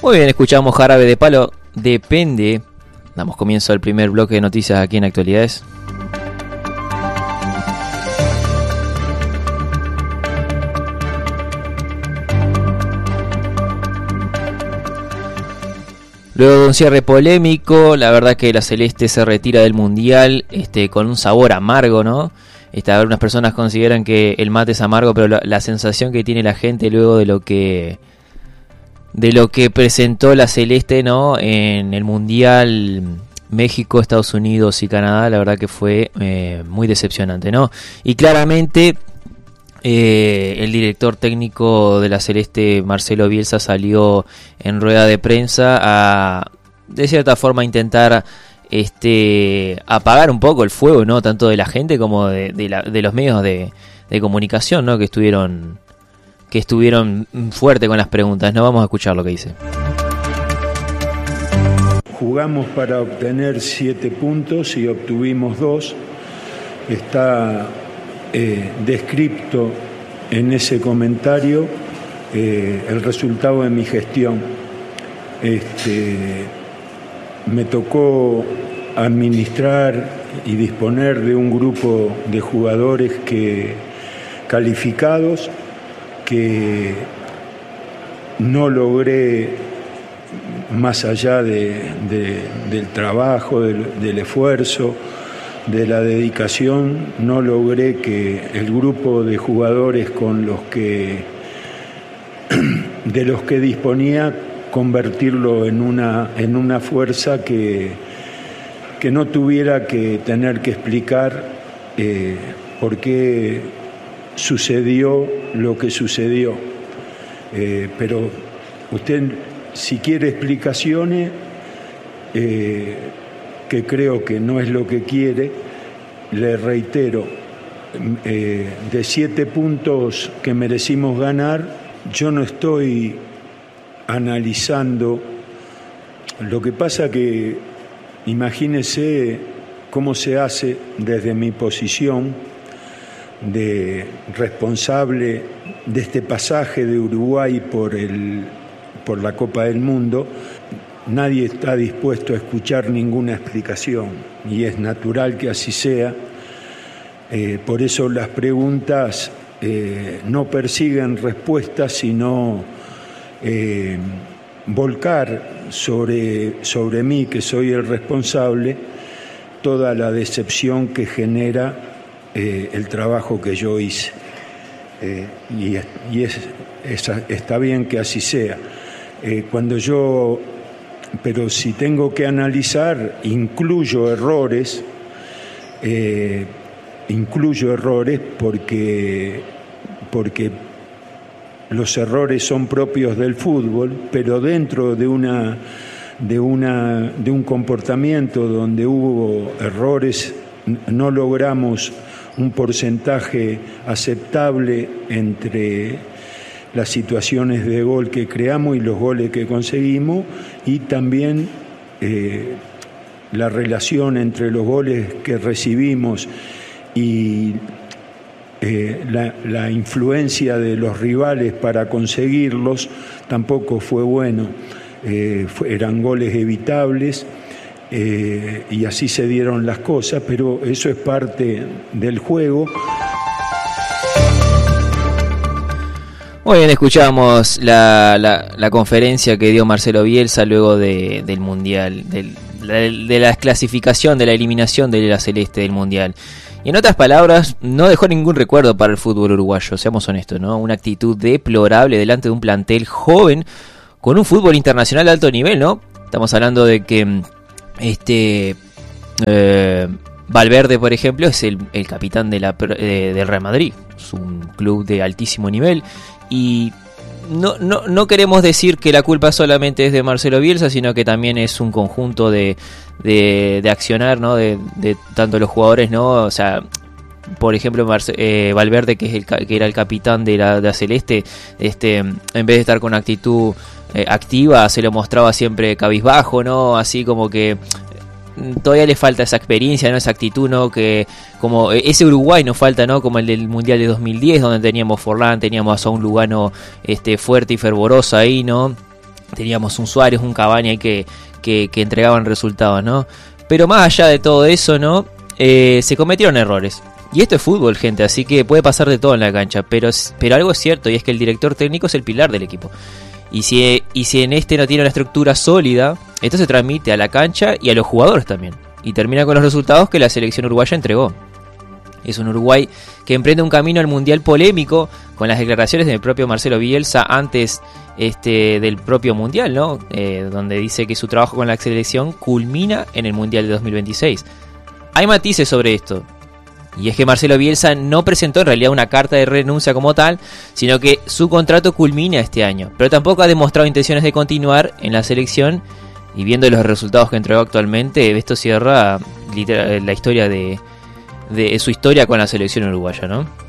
Muy bien, escuchamos Jarabe de Palo, Depende. Damos comienzo al primer bloque de noticias aquí en Actualidades. Luego de un cierre polémico, la verdad que la Celeste se retira del Mundial con un sabor amargo, ¿no? Algunas personas consideran que el mate es amargo, pero la sensación que tiene la gente luego de lo que presentó la Celeste, ¿no? En el Mundial México, Estados Unidos y Canadá, la verdad que fue muy decepcionante, ¿no? Y claramente el director técnico de la Celeste, Marcelo Bielsa, salió en rueda de prensa a, de cierta forma, intentar apagar un poco el fuego, ¿no? Tanto de la gente como de los medios de comunicación, ¿no? Que estuvieron fuerte con las preguntas, ¿no? Vamos a escuchar lo que dice. Jugamos para obtener 7 puntos y obtuvimos 2. Está descrito en ese comentario el resultado de mi gestión. Me tocó administrar y disponer de un grupo de jugadores calificados que no logré, más allá del trabajo, del esfuerzo, de la dedicación, no logré que el grupo de jugadores de los que disponía, convertirlo en una fuerza que no tuviera que tener que explicar por qué sucedió lo que sucedió. Pero usted, si quiere explicaciones, que creo que no es lo que quiere, le reitero, de 7 puntos que merecimos ganar, yo no estoy analizando. Lo que pasa que, imagínese cómo se hace desde mi posición de responsable de este pasaje de Uruguay por la Copa del Mundo. Nadie está dispuesto a escuchar ninguna explicación y es natural que así sea. Por eso las preguntas no persiguen respuestas, sino volcar sobre mí, que soy el responsable, toda la decepción que genera el trabajo que yo hice. Está bien que así sea. Pero si tengo que analizar, incluyo errores porque los errores son propios del fútbol, pero dentro de un comportamiento donde hubo errores, no logramos un porcentaje aceptable entre las situaciones de gol que creamos y los goles que conseguimos, y también la relación entre los goles que recibimos y la influencia de los rivales para conseguirlos tampoco fue bueno. Eran goles evitables y así se dieron las cosas, pero eso es parte del juego. Muy bien, escuchamos la conferencia que dio Marcelo Bielsa luego del Mundial, de la clasificación, de la eliminación de la Celeste del Mundial. Y en otras palabras, no dejó ningún recuerdo para el fútbol uruguayo, seamos honestos, ¿no? Una actitud deplorable delante de un plantel joven con un fútbol internacional de alto nivel, ¿no? Estamos hablando de que Valverde, por ejemplo, es el capitán del Real Madrid. Es un club de altísimo nivel. Y no queremos decir que la culpa solamente es de Marcelo Bielsa, sino que también es un conjunto de accionar, ¿no? De tanto los jugadores, ¿no? O sea, por ejemplo, Valverde, que era el capitán de la Celeste, en vez de estar con actitud activa, se lo mostraba siempre cabizbajo, ¿no? Así como que todavía le falta esa experiencia, ¿no? Esa actitud, ¿no? Que como ese Uruguay nos falta, ¿no? Como el del Mundial de 2010, donde teníamos Forlán, teníamos a un Lugano fuerte y fervoroso ahí, ¿no? teníamos un Suárez, un Cavani ahí que entregaban resultados, ¿no? Pero más allá de todo eso, ¿no? Se cometieron errores. Y esto es fútbol, gente, así que puede pasar de todo en la cancha. Pero algo es cierto, y es que el director técnico es el pilar del equipo. Y si en este no tiene una estructura sólida, esto se transmite a la cancha y a los jugadores también. Y termina con los resultados que la selección uruguaya entregó. Es un Uruguay que emprende un camino al mundial polémico, con las declaraciones del propio Marcelo Bielsa antes del propio mundial, ¿no? Donde dice que su trabajo con la selección culmina en el mundial de 2026. Hay matices sobre esto, y es que Marcelo Bielsa no presentó en realidad una carta de renuncia como tal, sino que su contrato culmina este año, pero tampoco ha demostrado intenciones de continuar en la selección. Y viendo los resultados que entregó actualmente, esto cierra la historia de su historia con la selección uruguaya, ¿no?